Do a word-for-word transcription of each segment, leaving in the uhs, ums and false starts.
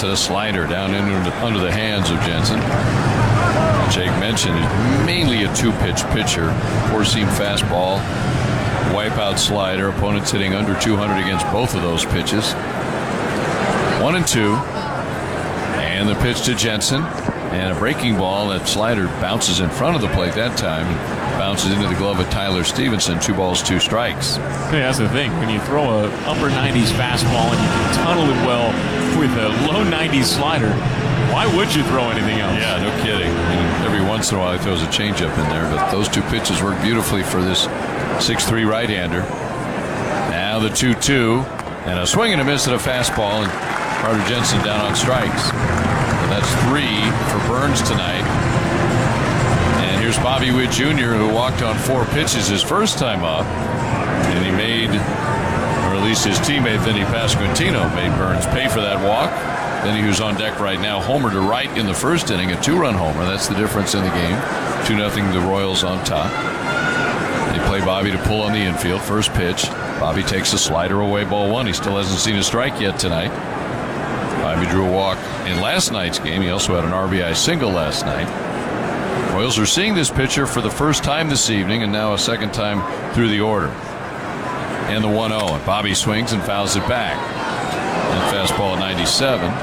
miss at a slider down in under the hands of Jensen. Jake mentioned he's mainly a two-pitch pitcher. Four-seam fastball, wipeout slider. Opponents hitting under two hundred against both of those pitches. One and two. And the pitch to Jensen. And a breaking ball. That slider bounces in front of the plate that time. Bounces into the glove of Tyler Stevenson. Two balls, two strikes. Hey, that's the thing. When you throw a upper nineties fastball and you can tunnel it well with a low nineties slider, why would you throw anything else? Yeah, no kidding. And every once in a while he throws a changeup in there. But those two pitches work beautifully for this six three right-hander. Now the two two. And a swing and a miss at a fastball. And Carter Jensen down on strikes. So that's three for Burns tonight. And here's Bobby Witt Junior, who walked on four pitches his first time up. And he made, or at least his teammate Vinny Pasquantino made Burns pay for that walk. Vinny, who's on deck right now, homer to right in the first inning, a two-run homer. That's the difference in the game. two nothing the Royals on top. They play Bobby to pull on the infield. First pitch. Bobby takes a slider away, ball one. He still hasn't seen a strike yet tonight. Bobby drew a walk in last night's game. He also had an R B I single last night. Royals are seeing this pitcher for the first time this evening and now a second time through the order. And the one oh. And Bobby swings and fouls it back. That fastball at ninety-seven.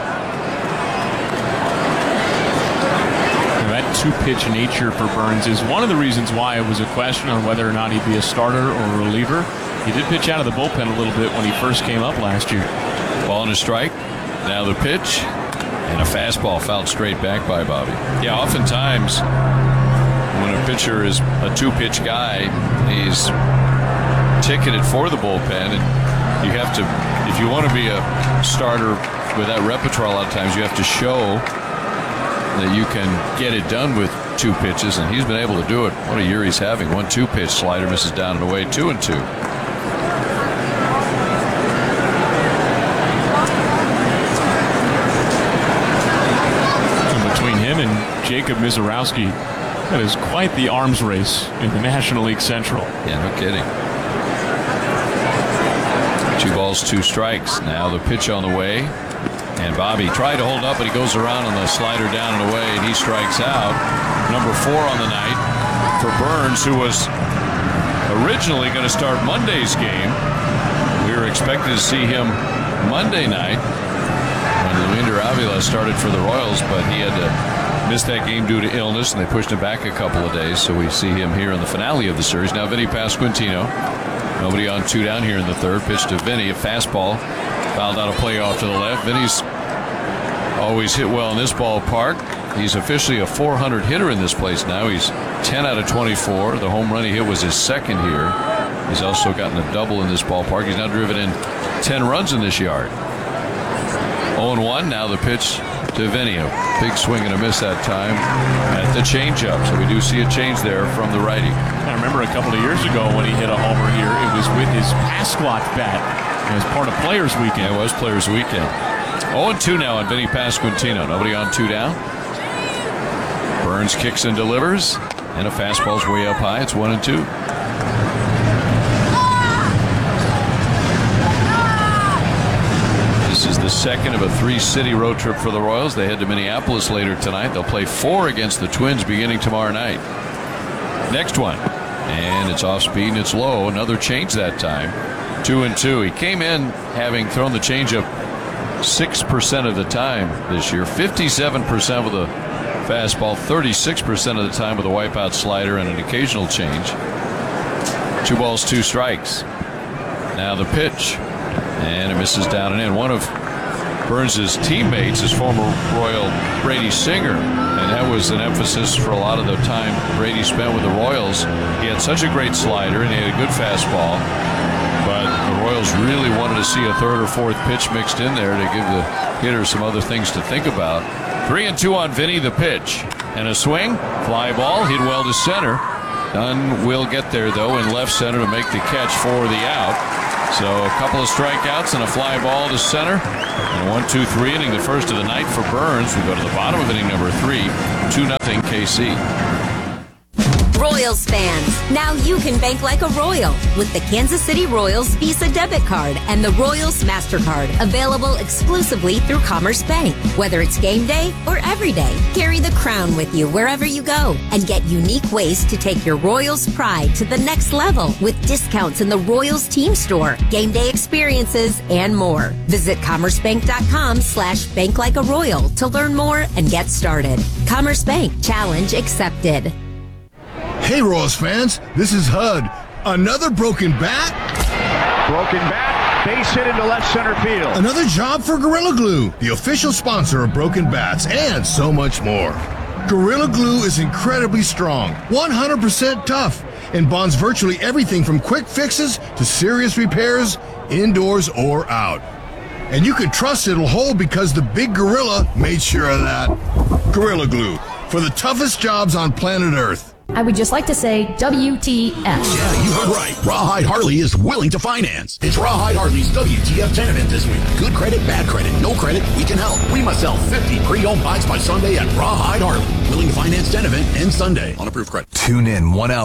That two-pitch nature for Burns is one of the reasons why it was a question on whether or not he'd be a starter or a reliever. He did pitch out of the bullpen a little bit when he first came up last year. Ball and a strike. Now the pitch. And a fastball fouled straight back by Bobby. Yeah, oftentimes when a pitcher is a two-pitch guy, he's ticketed for the bullpen. And you have to, if you want to be a starter with that repertoire, a lot of times you have to show that you can get it done with two pitches, and he's been able to do it. What a year he's having. One two pitch slider misses down and away. Two and two. And between him and Jacob Mizorowski, that is quite the arms race in the National League Central. Yeah, no kidding. Two balls, two strikes. Now the pitch on the way. And Bobby tried to hold up, but he goes around on the slider down and away, and he strikes out. Number four on the night for Burns, who was originally going to start Monday's game. We were expected to see him Monday night when Luinder Avila started for the Royals, but he had to miss that game due to illness, and they pushed him back a couple of days. So we see him here in the finale of the series. Now Vinny Pasquantino. Nobody on two down here in the third. Pitch to Vinny, a fastball. Fouled out a play off to the left. Vinny's always hit well in this ballpark. He's officially a four hundred hitter in this place now. He's ten out of twenty-four. The home run he hit was his second here. He's also gotten a double in this ballpark. He's now driven in ten runs in this yard. oh and one. Now the pitch to Vinny. A big swing and a miss that time at the changeup. So we do see a change there from the righty. I remember a couple of years ago when he hit a homer here, it was with his Pasquat bat. As part of Players Weekend. Yeah, it was Players Weekend. oh and two now on Vinny Pasquantino. Nobody on two down. Burns kicks and delivers. And a fastball's way up high. It's one and two. This is the second of a three-city road trip for the Royals. They head to Minneapolis later tonight. They'll play four against the Twins beginning tomorrow night. Next one. And it's off speed and it's low. Another change that time. Two and two. He came in having thrown the changeup six percent of the time this year, fifty-seven percent with a fastball, thirty-six percent of the time with a wipeout slider and an occasional change. Two balls, two strikes. Now the pitch, and it misses down and in. One of Burns' teammates is former Royal Brady Singer, and that was an emphasis for a lot of the time Brady spent with the Royals. He had such a great slider and he had a good fastball. But the Royals really wanted to see a third or fourth pitch mixed in there to give the hitter some other things to think about. Three and two on Vinny, the pitch. And a swing, fly ball, hit well to center. Dunn will get there, though, in left center to make the catch for the out. So a couple of strikeouts and a fly ball to center. And a one two three inning, the first of the night for Burns. We go to the bottom of inning number three, two nothing K C. Royals fans, now you can bank like a Royal with the Kansas City Royals Visa debit card and the Royals MasterCard, available exclusively through Commerce Bank. Whether it's game day or every day, carry the crown with you wherever you go and get unique ways to take your Royals pride to the next level with discounts in the Royals team store, game day experiences, and more. Visit commercebank.com slash bank like a Royal to learn more and get started. Commerce Bank, challenge accepted. Hey, Royals fans, this is H U D. Another broken bat? Broken bat, base hit into left center field. Another job for Gorilla Glue, the official sponsor of Broken Bats, and so much more. Gorilla Glue is incredibly strong, one hundred percent tough, and bonds virtually everything from quick fixes to serious repairs, indoors or out. And you can trust it'll hold because the big gorilla made sure of that. Gorilla Glue, for the toughest jobs on planet Earth. I would just like to say W T F. Yeah, you heard right. Rawhide Harley is willing to finance. It's Rawhide Harley's W T F ten event this week. Good credit, bad credit, no credit, we can help. We must sell fifty pre-owned bikes by Sunday at Rawhide Harley. Willing to finance ten event and Sunday on approved credit. Tune in one hour.